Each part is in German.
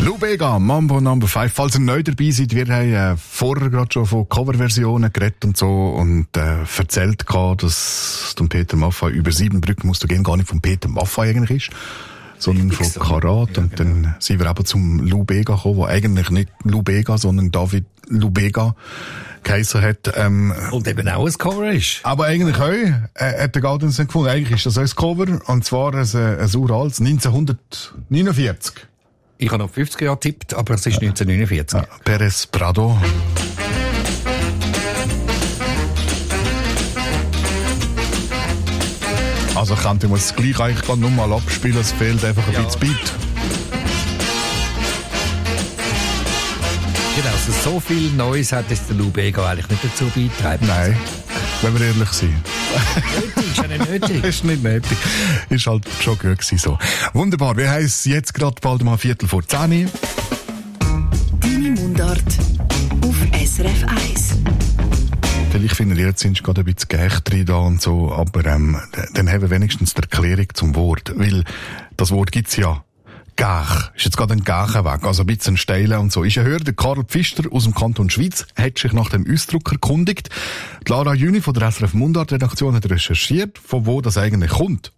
Lou Bega, Mambo No. 5. Falls ihr neu dabei seid, wir haben vorher gerade schon von Coverversionen geredet und so und erzählt gehabt, dass Peter Maffay über 7 Brücken musst du gehen, gar nicht von Peter Maffay eigentlich ist, sondern von Karat. Ja, und genau. Dann sind wir eben zum Lou Bega gekommen, wo eigentlich nicht Lou Bega, sondern David Lou Bega geheissen hat. Und eben auch ein Cover ist. Aber eigentlich auch, hat der Gaudenz nicht gefunden. Eigentlich ist das auch ein Cover, und zwar ein uraltes, 1949. Ich habe noch 50 Jahre getippt, aber es ist 1949. Ja, Pérez Prado. Also könnte man es gleich eigentlich nur mal abspielen, es fehlt einfach ein bisschen Beat. Genau, also so viel Neues hat jetzt der Lou Bega eigentlich nicht dazu beitragen. Nein, wenn wir ehrlich sind. Nötig, ist ja nicht nötig. Ist nicht nötig. Ist halt schon gut gewesen so. Wunderbar, wir haben es jetzt gerade bald mal 10:15. Deine Mundart auf SRF 1. Vielleicht finden wir jetzt sind gerade ein bisschen Gächt drin da und so, aber dann haben wir wenigstens die Erklärung zum Wort. Weil das Wort gibt's ja. Gach. Ist jetzt gerade ein Gachen weg, also ein bisschen steilen und so. Ist ja höher, der Karl Pfister aus dem Kanton Schwyz hat sich nach dem Ausdruck erkundigt. Die Lara Jüni von der SRF Mundart-Redaktion hat recherchiert, von wo das eigentlich kommt.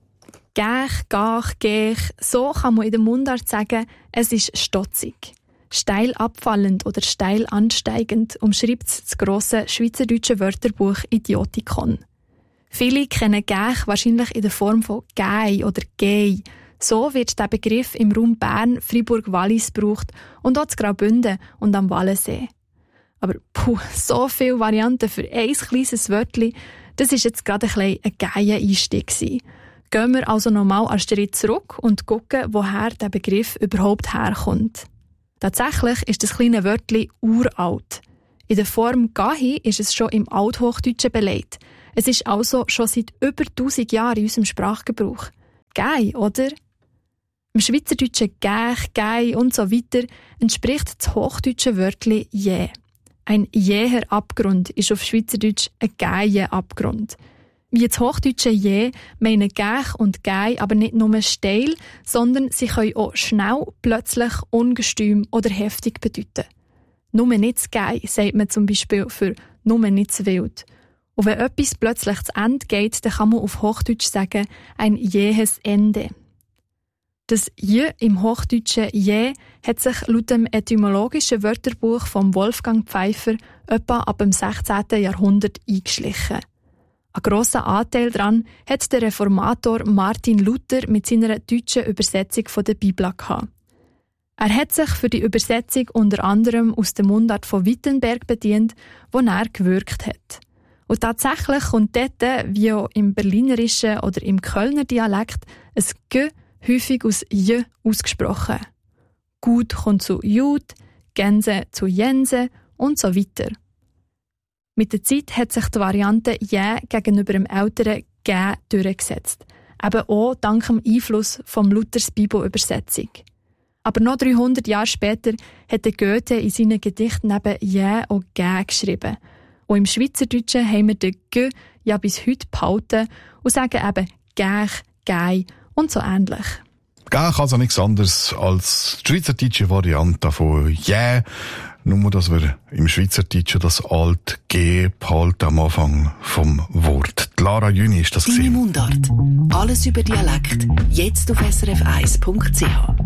Gach, Gach, Gech, so kann man in der Mundart sagen, es ist stotzig. Steil abfallend oder steil ansteigend umschreibt das grosse schweizerdeutsche Wörterbuch Idiotikon. Viele kennen Gach wahrscheinlich in der Form von Gei oder Gei. So wird der Begriff im Raum Bern, Fribourg-Wallis gebraucht und auch in Graubünden und am Wallensee. Aber so viele Varianten für ein kleines Wörtchen, das war jetzt gerade ein geiler Einstieg gewesen. Gehen wir also nochmal einen Schritt zurück und schauen, woher der Begriff überhaupt herkommt. Tatsächlich ist das kleine Wörtchen uralt. In der Form Gahi ist es schon im Althochdeutschen belegt. Es ist also schon seit über 1000 Jahren in unserem Sprachgebrauch. Gei, oder? Im Schweizerdeutschen Gäch, Gei und so weiter entspricht das hochdeutsche Wörtchen je. Ein jäher Abgrund ist auf Schweizerdeutsch ein geier Abgrund. Wie das hochdeutsche je meinen Gäch und Gei aber nicht nur steil, sondern sie können auch schnell, plötzlich, ungestüm oder heftig bedeuten. Nur nicht zu Gei sagt man zum Beispiel für nur nicht zu wild. Und wenn etwas plötzlich zu Ende geht, dann kann man auf Hochdeutsch sagen, ein jähes Ende. Das Je im Hochdeutschen Je hat sich laut dem etymologischen Wörterbuch von Wolfgang Pfeiffer etwa ab dem 16. Jahrhundert eingeschlichen. Ein grosser Anteil daran hat der Reformator Martin Luther mit seiner deutschen Übersetzung von der Bibel gehabt. Er hat sich für die Übersetzung unter anderem aus der Mundart von Wittenberg bedient, wo er gewirkt hat. Und tatsächlich kommt dort, wie auch im Berlinerischen oder im Kölner Dialekt, ein G häufig aus J ausgesprochen. Gut kommt zu Jud, Gänse zu Jense und so weiter. Mit der Zeit hat sich die Variante Jä gegenüber dem älteren Gä durchgesetzt. Eben auch dank dem Einfluss von Luthers Bibelübersetzung. Aber noch 300 Jahre später hat Goethe in seinen Gedichten neben Jä auch Gä geschrieben. Und im Schweizerdeutschen haben wir den G ja bis heute behalten und sagen eben Gäch, Gei und so ähnlich. Gäch also nichts anderes als die schweizerdeutsche Variante von Jä. Nur, dass wir im Schweizerdeutschen das alte G behalten am Anfang vom Wort. Die Lara Jüni ist das Deine Mundart. Alles über Dialekt. Jetzt auf srf1.ch.